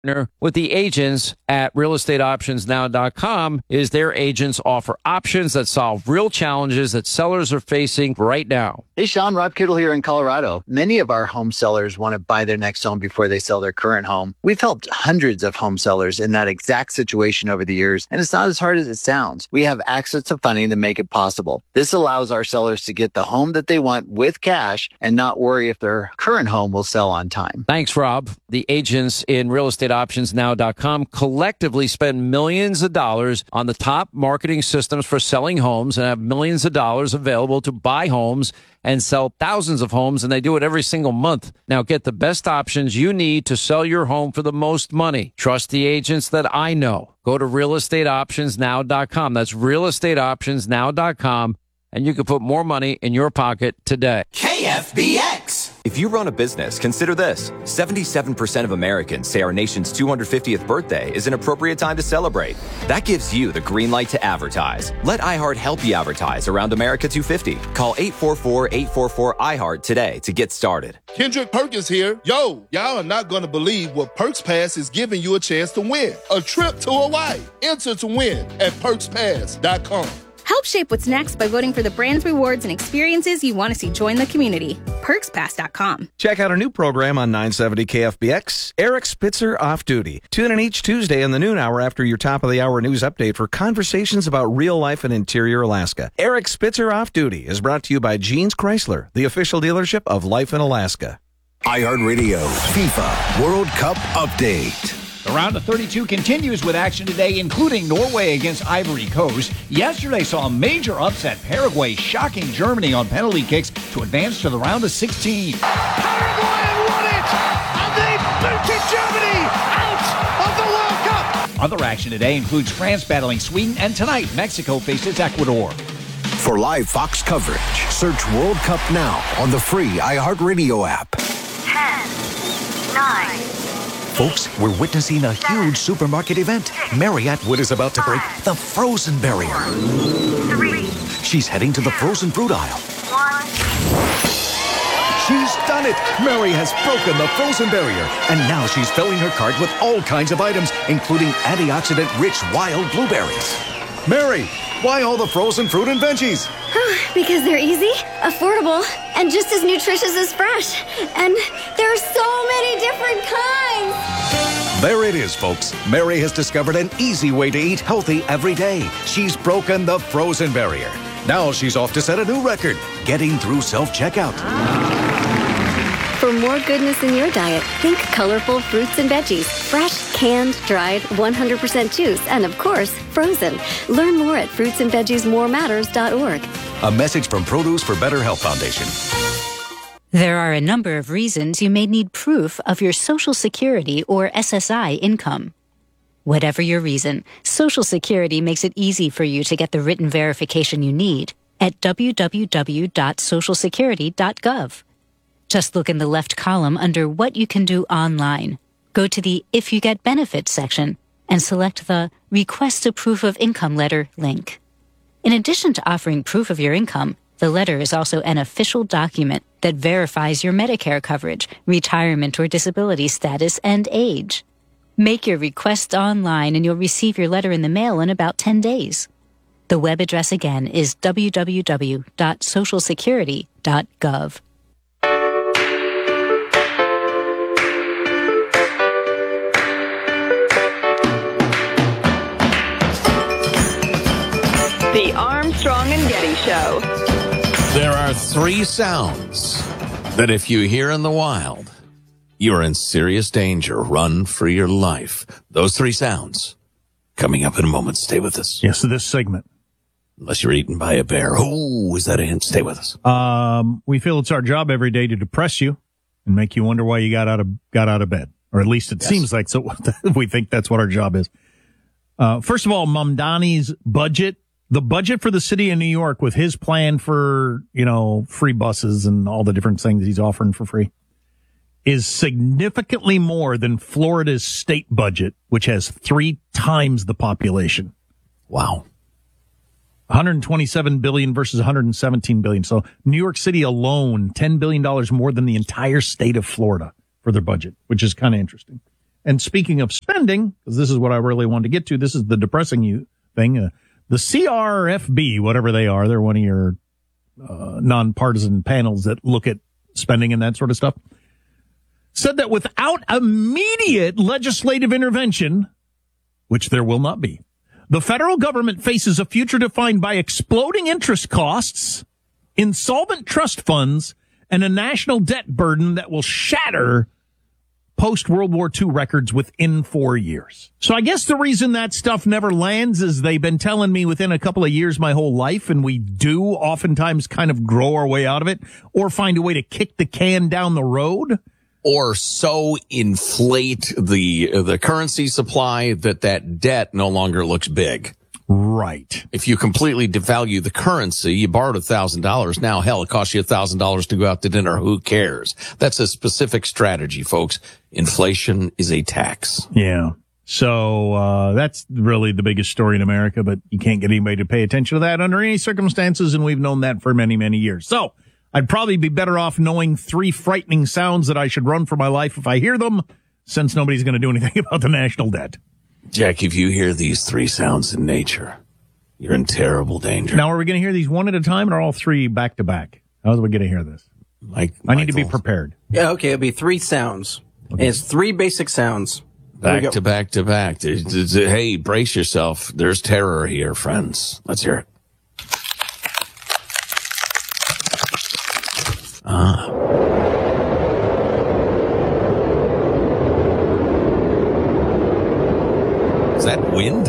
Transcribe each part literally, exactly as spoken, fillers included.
with the agents at real estate options now dot com is their agents offer options that solve real challenges that sellers are facing right now. Hey, Sean, Rob Kittle here in Colorado. Many of our home sellers want to buy their next home before they sell their current home. We've helped hundreds of home sellers in that exact situation over the years, and it's not as hard as it sounds. We have access to funding to make it possible. This allows our sellers to get the home that they want with cash and not worry if their current home will sell on time. Thanks, Rob. The agents in real estate options now dot com collectively spend millions of dollars on the top marketing systems for selling homes and have millions of dollars available to buy homes and sell thousands of homes, and they do it every single month. Now get the best options you need to sell your home for the most money. Trust the agents that I know. Go to real estate options now dot com. That's real estate options now dot com, and you can put more money in your pocket today. K F B X. If you run a business, consider this. seventy-seven percent of Americans say our nation's two hundred fiftieth birthday is an appropriate time to celebrate. That gives you the green light to advertise. Let iHeart help you advertise around America two fifty. Call eight four four, eight four four, I heart today to get started. Kendrick Perkins here. Yo, y'all are not going to believe what Perks Pass is giving you a chance to win. A trip to Hawaii. Enter to win at perks pass dot com. Help shape what's next by voting for the brands, rewards, and experiences you want to see join the community. perks pass dot com. Check out our new program on nine seventy K F B X, Eric Spitzer Off Duty. Tune in each Tuesday in the noon hour after your top-of-the-hour news update for conversations about real life in interior Alaska. Eric Spitzer Off Duty is brought to you by Jeans Chrysler, the official dealership of Life in Alaska. iHeartRadio FIFA World Cup Update. The round of thirty-two continues with action today, including Norway against Ivory Coast. Yesterday saw a major upset. Paraguay shocking Germany on penalty kicks to advance to the round of sixteen. Paraguay won it! And they booted Germany out of the World Cup! Other action today includes France battling Sweden, and tonight Mexico faces Ecuador. For live Fox coverage, search World Cup now on the free iHeartRadio app. ten, nine, Folks, we're witnessing a huge supermarket event. Mary Atwood is about to break the frozen barrier. three, She's heading to the frozen fruit aisle. one. She's done it! Mary has broken the frozen barrier, and now she's filling her cart with all kinds of items, including antioxidant-rich wild blueberries. Mary, why all the frozen fruit and veggies? Because they're easy, affordable, and just as nutritious as fresh. And there are so many different kinds. There it is, folks. Mary has discovered an easy way to eat healthy every day. She's broken the frozen barrier. Now she's off to set a new record, getting through self-checkout. For more goodness in your diet, think colorful fruits and veggies. Fresh, canned, dried, one hundred percent juice, and of course, frozen. Learn more at fruits and veggies more matters dot org. A message from Produce for Better Health Foundation. There are a number of reasons you may need proof of your Social Security or S S I income. Whatever your reason, Social Security makes it easy for you to get the written verification you need at w w w dot social security dot gov. Just look in the left column under What You Can Do Online. Go to the If You Get Benefits section and select the Request a Proof of Income letter link. In addition to offering proof of your income, the letter is also an official document that verifies your Medicare coverage, retirement or disability status, and age. Make your request online and you'll receive your letter in the mail in about ten days. The web address again is w w w dot social security dot gov. The Armstrong and Getty Show. There are three sounds that if you hear in the wild, you're in serious danger. Run for your life. Those three sounds coming up in a moment. Stay with us. Yes, this segment. Unless you're eaten by a bear. Oh, is that a hint? Stay with us. Um, we feel it's our job every day to depress you and make you wonder why you got out of got out of bed, or at least it yes. seems like so. We think that's what our job is. Uh, first of all, Mamdani's budget. The budget for the city of New York with his plan for, you know, free buses and all the different things he's offering for free is significantly more than Florida's state budget, which has three times the population. Wow. one hundred twenty-seven billion dollars versus one hundred seventeen billion dollars. So New York City alone, ten billion dollars more than the entire state of Florida for their budget, which is kind of interesting. And speaking of spending, because this is what I really wanted to get to, this is the depressing you thing. Uh, the C R F B, whatever they are, they're one of your uh, nonpartisan panels that look at spending and that sort of stuff, said that without immediate legislative intervention, which there will not be, the federal government faces a future defined by exploding interest costs, insolvent trust funds, and a national debt burden that will shatter post-World War Two records within four years. So I guess the reason that stuff never lands is they've been telling me within a couple of years my whole life, and we do oftentimes kind of grow our way out of it or find a way to kick the can down the road. Or so inflate the the currency supply that that debt no longer looks big. Right. If you completely devalue the currency, you borrowed a thousand dollars. Now, hell, it costs you a thousand dollars to go out to dinner. Who cares? That's a specific strategy, folks. Inflation is a tax. Yeah. So, uh, that's really the biggest story in America, but you can't get anybody to pay attention to that under any circumstances. And we've known that for many, many years. So I'd probably be better off knowing three frightening sounds that I should run for my life if I hear them, since nobody's going to do anything about the national debt. Jack, if you hear these three sounds in nature, you're in terrible danger. Now, are we going to hear these one at a time or all three back to back? How are we going to hear this? Mike, I need to be prepared. Yeah, okay, it'll be three sounds. Okay. It's three basic sounds. Back to back to back. Hey, brace yourself. There's terror here, friends. Let's hear it. Ah. Is that wind?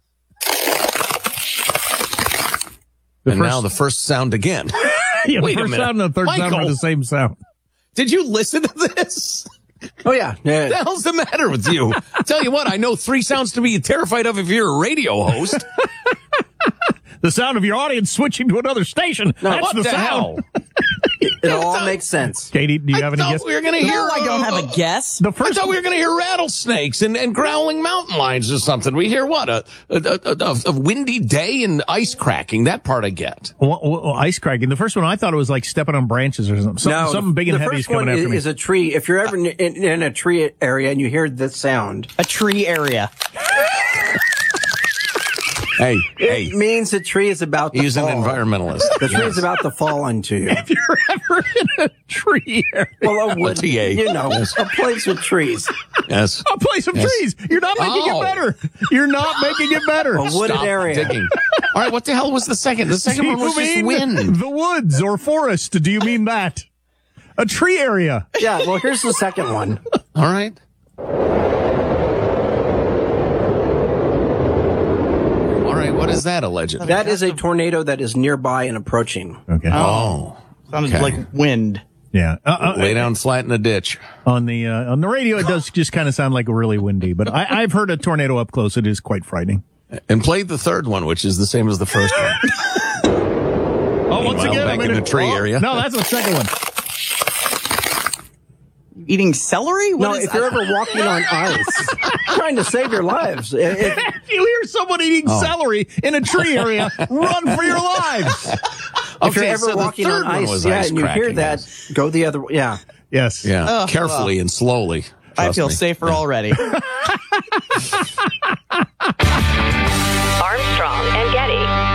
The and first, now the first sound again. Yeah, Wait the first a minute. sound and the third Michael, sound are the same sound. Did you listen to this? Oh, yeah. yeah. What the hell's the matter with you? Tell you what, I know three sounds to be terrified of if you're a radio host. The sound of your audience switching to another station. No, That's what the, the sound. hell? It all makes sense. Katie, do you have I any thought guess? we were going to hear. No, I don't have a guess. The I first thought we were going to hear rattlesnakes and, and growling mountain lions or something. We hear what? A, a, a, a windy day and ice cracking. That part I get. well, well, ice cracking. The first one I thought it was like stepping on branches or something. Something, no, something big and the heavy is first one coming after is, me. is a tree. If you're ever in, in, in a tree area and you hear this sound, A tree area. Hey, it hey. means the tree is about to He's fall. an environmentalist. The tree Yes. is about to fall onto you. If you're ever in a tree area. Well, a wood, T A. you know, Yes. a place with trees. Yes. A place of Yes. trees. You're not making Oh. it better. You're not making it better. A wooded Stop area. digging. All right, what the hell was the second? The second Do one was you just mean wind. the woods or forest? Do you mean that? A tree area. Yeah, well, here's the second one. All right. All right, what is that allegedly? That is a tornado that is nearby and approaching. Okay. Oh. Sounded Okay. like wind. Yeah. Uh, uh, Lay down flat in a ditch. on the uh, on the radio, it does just kind of sound like really windy. But I, I've heard a tornado up close. It is quite frightening. And played the third one, which is the same as the first one. Oh, once Meanwhile, again, back I'm in the tree oh, area. No, that's the second one. Eating celery? What No, is- if you're ever walking on ice, trying to save your lives. If, if- If you hear someone eating Oh. celery in a tree area, run for your lives. if Okay, you're ever so the walking third on one ice, was yeah, ice and you hear cracking, that, yes. go the other way. Yeah. Yes. Yeah, Oh, carefully well. and slowly. I Trust feel me. safer Yeah. already. Armstrong and Getty.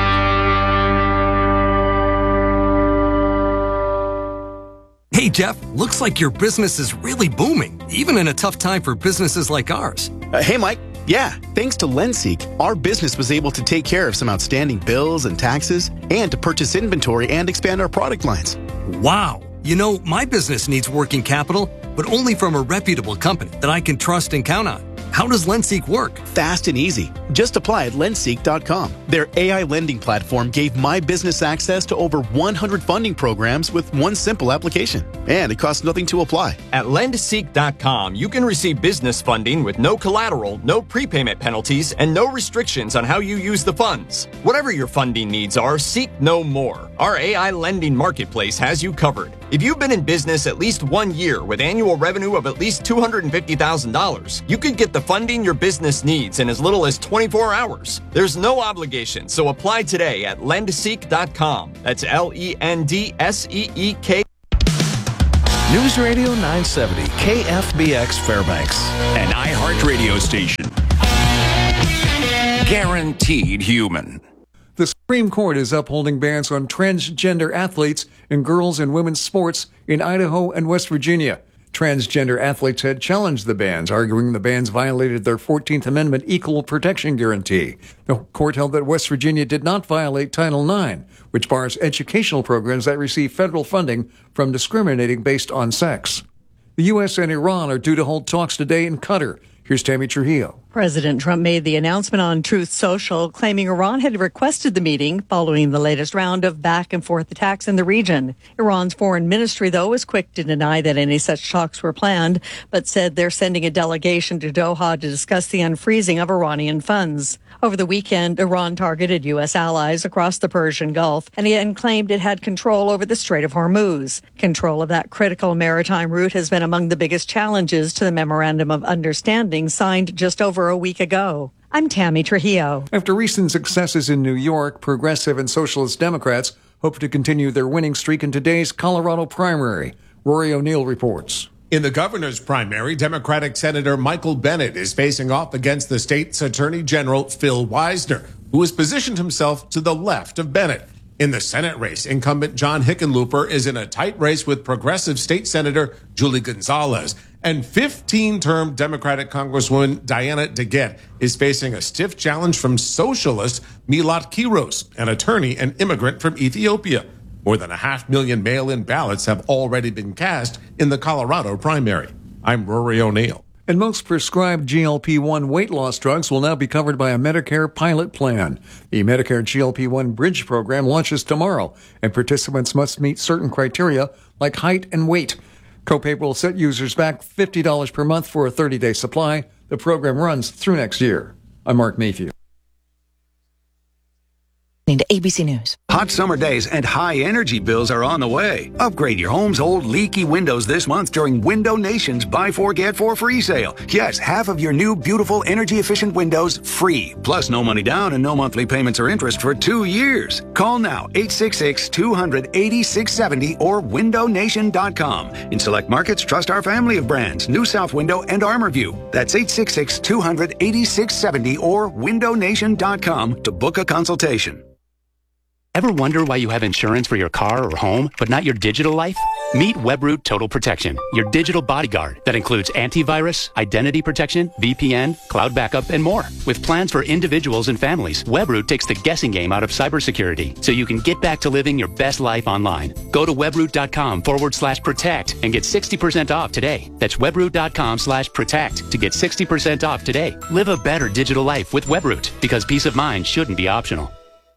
Hey, Jeff, looks like your business is really booming, even in a tough time for businesses like ours. Uh, hey, Mike. Yeah, thanks to LendSeek, our business was able to take care of some outstanding bills and taxes and to purchase inventory and expand our product lines. Wow. You know, my business needs working capital, but only from a reputable company that I can trust and count on. How does LendSeek work? Fast and easy. Just apply at lendseek dot com. Their A I lending platform gave my business access to over one hundred funding programs with one simple application. And it costs nothing to apply. At lendseek dot com, you can receive business funding with no collateral, no prepayment penalties, and no restrictions on how you use the funds. Whatever your funding needs are, seek no more. Our A I lending marketplace has you covered. If you've been in business at least one year with annual revenue of at least two hundred fifty thousand dollars, you could get the funding your business needs in as little as twenty-four hours. There's no obligation, so apply today at lendseek dot com. That's L E N D S E E K. News Radio nine seventy, K F B X Fairbanks. An iHeart radio station. Guaranteed human. The Supreme Court is upholding bans on transgender athletes in girls and women's sports in Idaho and West Virginia. Transgender athletes had challenged the bans, arguing the bans violated their fourteenth Amendment equal protection guarantee. The court held that West Virginia did not violate Title nine, which bars educational programs that receive federal funding from discriminating based on sex. The U S and Iran are due to hold talks today in Qatar. Here's Tammy Trujillo. President Trump made the announcement on Truth Social, claiming Iran had requested the meeting following the latest round of back-and-forth attacks in the region. Iran's foreign ministry, though, was quick to deny that any such talks were planned, but said they're sending a delegation to Doha to discuss the unfreezing of Iranian funds. Over the weekend, Iran targeted U S allies across the Persian Gulf and again claimed it had control over the Strait of Hormuz. Control of that critical maritime route has been among the biggest challenges to the Memorandum of Understanding signed just over a week ago. I'm Tammy Trujillo. After recent successes in New York, progressive and socialist Democrats hope to continue their winning streak in today's Colorado primary. Rory O'Neill reports. In the governor's primary, Democratic Senator Michael Bennet is facing off against the state's Attorney General Phil Wisner, who has positioned himself to the left of Bennet. In the Senate race, incumbent John Hickenlooper is in a tight race with progressive state Senator Julie Gonzalez. And fifteen-term Democratic Congresswoman Diana DeGette is facing a stiff challenge from socialist Milat Kiros, an attorney and immigrant from Ethiopia. More than a half million mail-in ballots have already been cast in the Colorado primary. I'm Rory O'Neill. And most prescribed G L P one weight loss drugs will now be covered by a Medicare pilot plan. The Medicare G L P one Bridge program launches tomorrow, and participants must meet certain criteria like height and weight. Copay will set users back fifty dollars per month for a thirty-day supply. The program runs through next year. I'm Mark Mayfield. To A B C News. Hot summer days and high energy bills are on the way. Upgrade your home's old leaky windows this month during Window Nation's Buy Four Get Four free sale. Yes, half of your new beautiful energy efficient windows free. Plus no money down and no monthly payments or interest for two years. Call now eight six six, two hundred, eighty-six seventy or window nation dot com. In select markets, trust our family of brands, New South Window and ArmorView. That's eight six six, two hundred, eighty-six seventy or window nation dot com to book a consultation. Ever wonder why you have insurance for your car or home, but not your digital life? Meet Webroot Total Protection, your digital bodyguard that includes antivirus, identity protection, V P N, cloud backup, and more. With plans for individuals and families, Webroot takes the guessing game out of cybersecurity so you can get back to living your best life online. Go to webroot.com forward slash protect and get sixty percent off today. That's webroot.com slash protect to get sixty percent off today. Live a better digital life with Webroot because peace of mind shouldn't be optional.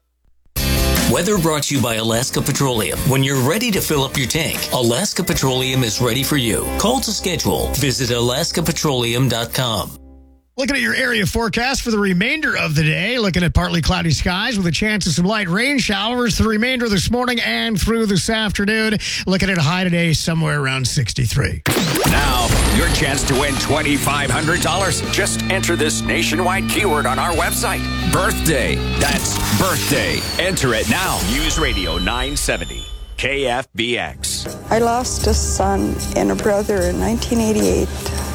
Weather brought to you by Alaska Petroleum. When you're ready to fill up your tank, Alaska Petroleum is ready for you. Call to schedule. Visit alaska petroleum dot com. Looking at your area forecast for the remainder of the day, looking at partly cloudy skies with a chance of some light rain showers for the remainder of this morning and through this afternoon. Looking at a high today somewhere around sixty-three. Now, your chance to win twenty-five hundred dollars. Just enter this nationwide keyword on our website. Birthday. That's birthday. Enter it now. News Radio nine seventy. K F B X. I lost a son and a brother in nineteen eighty-eight.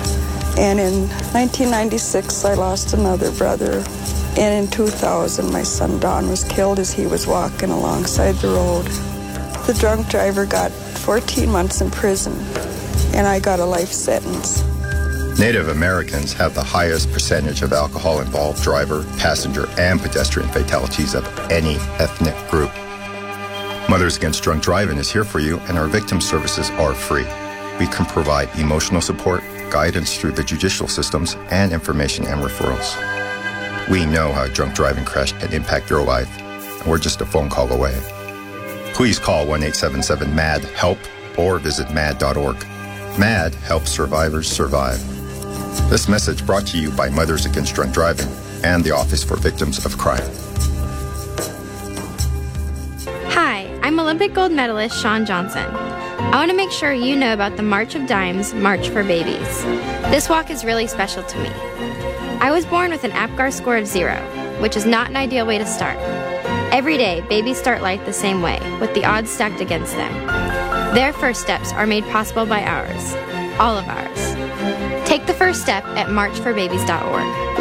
And in nineteen ninety-six, I lost another brother. And in two thousand, my son Don was killed as he was walking alongside the road. The drunk driver got fourteen months in prison, and I got a life sentence. Native Americans have the highest percentage of alcohol-involved driver, passenger, and pedestrian fatalities of any ethnic group. Mothers Against Drunk Driving is here for you, and our victim services are free. We can provide emotional support, guidance through the judicial systems, and information and referrals. We know how a drunk driving crash can impact your life, and we're just a phone call away. Please call one eight seven seven M A D HELP or visit mad dot org. MAD helps survivors survive. This message brought to you by Mothers Against Drunk Driving and the Office for Victims of Crime. Hi, I'm Olympic gold medalist Shawn Johnson. I want to make sure you know about the March of Dimes, March for Babies. This walk is really special to me. I was born with an APGAR score of zero, which is not an ideal way to start. Every day, babies start life the same way, with the odds stacked against them. Their first steps are made possible by ours, all of ours. Take the first step at march for babies dot org.